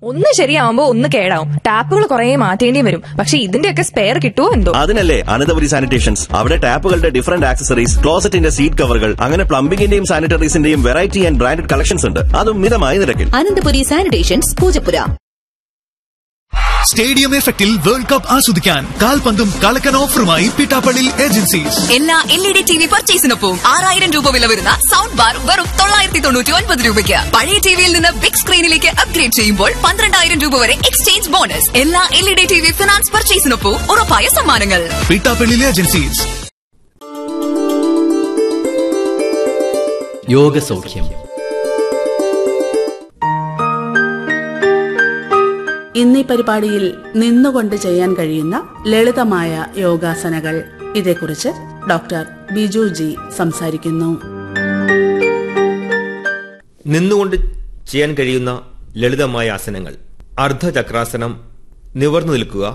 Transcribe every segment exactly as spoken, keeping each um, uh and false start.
ഒന്ന് ശരിയാവുമ്പോ ഒന്ന് കേടാവും. ടാപ്പുകൾ കുറെ മാറ്റേണ്ടി വരും. പക്ഷെ ഇതിന്റെയൊക്കെ സ്പെയർ കിട്ടുമോ എന്തോ. അതിനല്ലേ അനന്തപുരി സാനിറ്റേഷൻസ്. അവിടെ ടാപ്പുകളുടെ ഡിഫറന്റ് ആക്സസറീസ്, ക്ലോസറ്റിന്റെ സീറ്റ് കവറുകൾ, അങ്ങനെ പ്ലംബിംഗിന്റെയും സാനിറ്ററീസിന്റെയും വെറൈറ്റി ആൻഡ് ബ്രാൻഡഡ് കളക്ഷൻസ് ഉണ്ട്. അതും മിതമായ നിരക്കിൽ. അനന്തപുരി സാനിറ്റേഷൻസ്, പൂജപ്പുര. സ്റ്റേഡിയം എഫക്റ്റിൽ വേൾഡ് കപ്പ് ആസ്വദിക്കാൻ കാൽപന്തും കളക്കൻ ഓഫറുമായി പിട്ടാപ്പള്ളി ഏജൻസീസ്. എല്ലാ L E D T V പർച്ചേസിനൊപ്പം ആറായിരം രൂപ വില വരുന്ന സൗണ്ട് ബാർ വെറും തൊള്ളായിരത്തി തൊണ്ണൂറ്റി ഒൻപത് രൂപയ്ക്ക്. പഴയ ടിവിയിൽ നിന്ന് ബിഗ് സ്ക്രീനിലേക്ക് അപ്ഗ്രേഡ് ചെയ്യുമ്പോൾ പന്ത്രണ്ടായിരം രൂപ വരെ എക്സ്ചേഞ്ച് ബോണസ്. എല്ലാ L E D T V finance പർച്ചേസിനൊപ്പം ഉറപ്പായ സമ്മാനങ്ങൾ. പിട്ടാപ്പള്ളി ഏജൻസീസ്. യോഗസൗഖ്യം. ഇന്നീ പരിപാടിയിൽ നിന്നുകൊണ്ട് ചെയ്യാൻ കഴിയുന്ന ലളിതമായ യോഗാസനകൾ, ഇതേക്കുറിച്ച് ഡോക്ടർ ബിജു ജി സംസാരിക്കുന്നു. നിന്നുകൊണ്ട് ചെയ്യാൻ കഴിയുന്ന ലളിതമായ ആസനങ്ങൾ. അർദ്ധചക്രാസനം. നിവർന്നു നിൽക്കുക.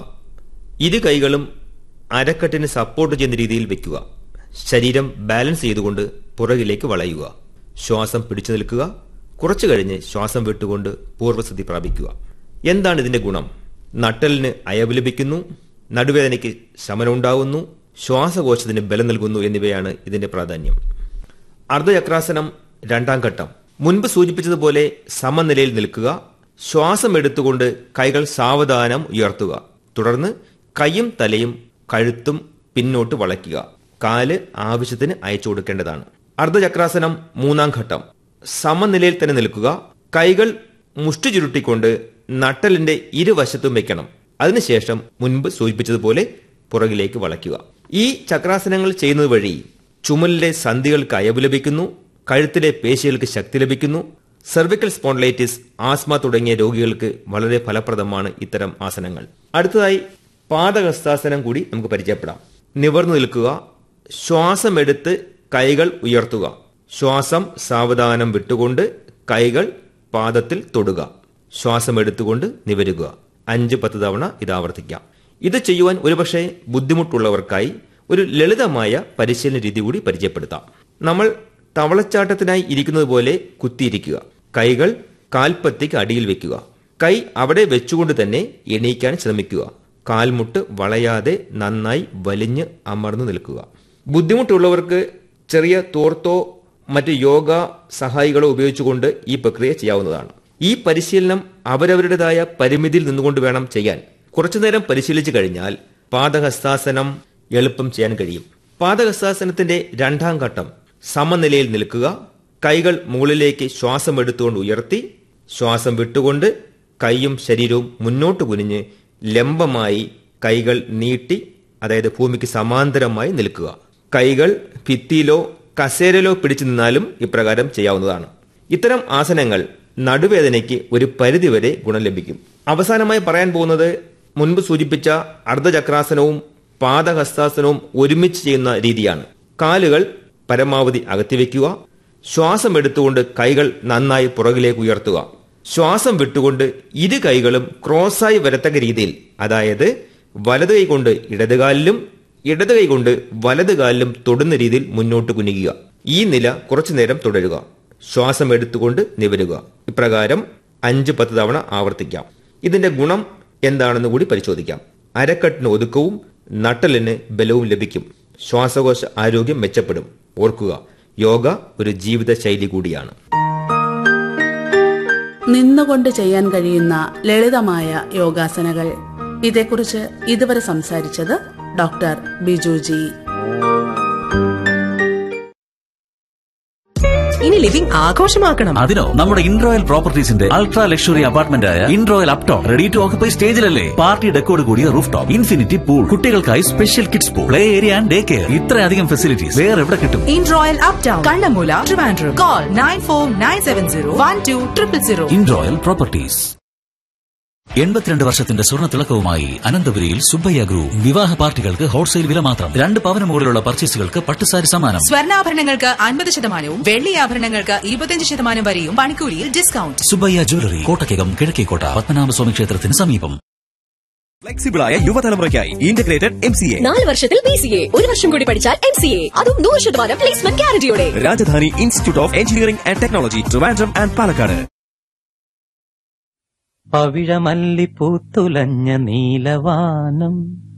ഇരു കൈകളും അരക്കെട്ടിന് സപ്പോർട്ട് ചെയ്യുന്ന രീതിയിൽ വെക്കുക. ശരീരം ബാലൻസ് ചെയ്തുകൊണ്ട് പുറകിലേക്ക് വളയുക. ശ്വാസം പിടിച്ചു നിൽക്കുക. കുറച്ചു കഴിഞ്ഞ് ശ്വാസം വിട്ടുകൊണ്ട് പൂർവ്വസ്ഥിതി പ്രാപിക്കുക. എന്താണ് ഇതിന്റെ ഗുണം? നട്ടലിന് അയവ് ലഭിക്കുന്നു, നടുവേദനയ്ക്ക് ശമനമുണ്ടാകുന്നു, ശ്വാസകോശത്തിന് ബലം നൽകുന്നു എന്നിവയാണ് ഇതിന്റെ പ്രാധാന്യം. അർദ്ധചക്രാസനം രണ്ടാം ഘട്ടം. മുൻപ് സൂചിപ്പിച്ചതുപോലെ സമനിലയിൽ നിൽക്കുക. ശ്വാസം എടുത്തുകൊണ്ട് കൈകൾ സാവധാനം ഉയർത്തുക. തുടർന്ന് കൈയും തലയും കഴുത്തും പിന്നോട്ട് വളയ്ക്കുക. കാല് ആവശ്യത്തിന് അയച്ചു കൊടുക്കേണ്ടതാണ്. അർദ്ധചക്രാസനം മൂന്നാം ഘട്ടം. സമനിലയിൽ തന്നെ നിൽക്കുക. കൈകൾ മുഷ്ടി ചുരുട്ടിക്കൊണ്ട് നട്ടലിന്റെ ഇരുവശത്തും വെക്കണം. അതിനുശേഷം മുൻപ് സൂചിപ്പിച്ചതുപോലെ പുറകിലേക്ക് വളയ്ക്കുക. ഈ ചക്രാസനങ്ങൾ ചെയ്യുന്നത് വഴി ചുമലിലെ സന്ധികൾക്ക് അയവ് ലഭിക്കുന്നു, കഴുത്തിലെ പേശികൾക്ക് ശക്തി ലഭിക്കുന്നു. സെർവിക്കൽ സ്പോണ്ടിലൈറ്റിസ്, ആസ്മ തുടങ്ങിയ രോഗികൾക്ക് വളരെ ഫലപ്രദമാണ് ഇത്തരം ആസനങ്ങൾ. അടുത്തതായി പാദഹസ്താസനം കൂടി നമുക്ക് പരിചയപ്പെടാം. നിവർന്നു നിൽക്കുക. ശ്വാസം എടുത്ത് കൈകൾ ഉയർത്തുക. ശ്വാസം സാവധാനം വിട്ടുകൊണ്ട് കൈകൾ പാദത്തിൽ തൊടുക. ശ്വാസം എടുത്തുകൊണ്ട് നിവരുക. അഞ്ച് പത്ത് തവണ ഇത് ആവർത്തിക്കാം. ഇത് ചെയ്യുവാൻ ഒരുപക്ഷെ ബുദ്ധിമുട്ടുള്ളവർക്കായി ഒരു ലളിതമായ പരിശീലന രീതി കൂടി പരിചയപ്പെടുത്താം. നമ്മൾ തവളച്ചാട്ടത്തിനായി ഇരിക്കുന്നത് പോലെ കുത്തിയിരിക്കുക. കൈകൾ കാൽപ്പത്തിക്ക് അടിയിൽ വെക്കുക. കൈ അവിടെ വെച്ചുകൊണ്ട് തന്നെ എണീക്കാൻ ശ്രമിക്കുക. കാൽമുട്ട് വളയാതെ നന്നായി വലിഞ്ഞ് അമർന്നു നിൽക്കുക. ബുദ്ധിമുട്ടുള്ളവർക്ക് ചെറിയ തോർത്തോ മറ്റ് യോഗ സഹായികളോ ഉപയോഗിച്ചുകൊണ്ട് ഈ പ്രക്രിയ ചെയ്യാവുന്നതാണ്. ഈ പരിശീലനം അവരവരുടേതായ പരിമിതിയിൽ നിന്നുകൊണ്ട് വേണം ചെയ്യാൻ. കുറച്ചുനേരം പരിശീലിച്ചു കഴിഞ്ഞാൽ പാദഹസ്താസനം എളുപ്പം ചെയ്യാൻ കഴിയും. പാദഹസ്താസനത്തിന്റെ രണ്ടാം ഘട്ടം. സമനിലയിൽ നിൽക്കുക. കൈകൾ മുകളിലേക്ക് ശ്വാസം എടുത്തുകൊണ്ട് ഉയർത്തി ശ്വാസം വിട്ടുകൊണ്ട് കൈയും ശരീരവും മുന്നോട്ട് കുനിഞ്ഞ് ലംബമായി കൈകൾ നീട്ടി, അതായത് ഭൂമിക്ക് സമാന്തരമായി നിൽക്കുക. കൈകൾ ഭിത്തിയിലോ കസേരയിലോ പിടിച്ചു നിന്നാലും ഇപ്രകാരം ചെയ്യാവുന്നതാണ്. ഇത്തരം ആസനങ്ങൾ നടുവേദനയ്ക്ക് ഒരു പരിധിവരെ ഗുണം ലഭിക്കും. അവസാനമായി പറയാൻ പോകുന്നത് മുൻപ് സൂചിപ്പിച്ച അർദ്ധചക്രാസനവും പാദഹസ്താസനവും ഒരുമിച്ച് ചെയ്യുന്ന രീതിയാണ്. കാലുകൾ പരമാവധി അകത്തിവെക്കുക. ശ്വാസം എടുത്തുകൊണ്ട് കൈകൾ നന്നായി പുറകിലേക്ക് ഉയർത്തുക. ശ്വാസം വിട്ടുകൊണ്ട് ഇരു കൈകളും ക്രോസായി വരത്തക്ക രീതിയിൽ, അതായത് വലത് കൈ കൊണ്ട് ഇടതുകാലിലും ഇടത് കൈ കൊണ്ട് വലത് കാലിലും തൊടുന്ന രീതിയിൽ മുന്നോട്ട് കുനിക്കുക. ഈ നില കുറച്ചു നേരം തുടരുക. ശ്വാസം എടുത്തുകൊണ്ട് നിവരുക. ഇപ്രകാരം അഞ്ച് പത്ത് തവണ ആവർത്തിക്കാം. ഇതിന്റെ ഗുണം എന്താണെന്ന് കൂടി പരിശോധിക്കാം. അരക്കെട്ടിന് ഒതുക്കവും നട്ടലിന് ബലവും ലഭിക്കും. ശ്വാസകോശ ആരോഗ്യം മെച്ചപ്പെടും. ഓർക്കുക, യോഗ ഒരു ജീവിത ശൈലി കൂടിയാണ്. നിന്നുകൊണ്ട് ചെയ്യാൻ കഴിയുന്ന ലളിതമായ യോഗാസനകൾ, ഇതേക്കുറിച്ച് ഇതുവരെ സംസാരിച്ചത് ഡോക്ടർ ബിജു ജി. ഇനി ലിവിംഗ് ആഘോഷമാക്കണം. അതിനോ നമ്മുടെ ഇൻറോയൽ പ്രോപ്പർട്ടീസിന്റെ അൾട്രാ ലക്ഷറി അപ്പാർട്ട്മെന്റ് ആയ ഇൻറോയൽ Upton ready to occupy സ്റ്റേജിലല്ലേ. Party ഡെക്കോട് കൂടിയ റൂഫ് ടോപ്പ്, ഇൻഫിനിറ്റി പൂൾ, കുട്ടികൾക്കായി special kids pool, play area and day care. ഇത്രയധികം ഫെസിലിറ്റീസ് വേറെ എവിടെ കിട്ടും? ഇൻറോയൽ uptown, Kannammoola, Trivandrum. Call nine four nine seven zero one two triple zero. ഇൻറോയൽ properties. എൺപത്തിരണ്ട് വർഷത്തിന്റെ സ്വർണ്ണ തിളക്കവുമായി അനന്തപുരിയിൽ സുബ്ബയ്യ ഗ്രൂപ്പ്. വിവാഹ പാർട്ടികൾക്ക് ഹോൾസെയിൽ വില മാത്രം. രണ്ട് പവന് മുകളിലുള്ള പർച്ചേസുകൾക്ക് പട്ടുസാരി സമ്മാനം. സ്വർണ്ണാഭരണങ്ങൾക്ക് അൻപത് ശതമാനവും വെള്ളി ആഭരണങ്ങൾക്ക് ഇരുപത്തിയഞ്ച് ശതമാനം വരെയും പണിക്കൂലിയിൽ ഡിസ്കൗണ്ട്. സുബ്ബയ്യ ജ്വല്ലറി, കോട്ടക്കകം, കിഴക്കേക്കോട്ട, പത്മനാഭസ്വാമി ക്ഷേത്രത്തിന് സമീപം. ഫ്ലെക്സിബിളായ യുവതലമുറയ്ക്കായി ഇന്റഗ്രേറ്റഡ് എം സി എ. നാല് വർഷത്തിൽ ബി സി എ, ഒരു വർഷം കൂടി പഠിച്ചാൽ എം സി എ, അതും നൂറ് ശതമാനം placement ഗ്യാരണ്ടിയോടെ. Rajdhani institute of engineering and technology, Trivandrum and Palakkad. Pavizhamalli പൂത്തുലഞ്ഞ നീലവാനം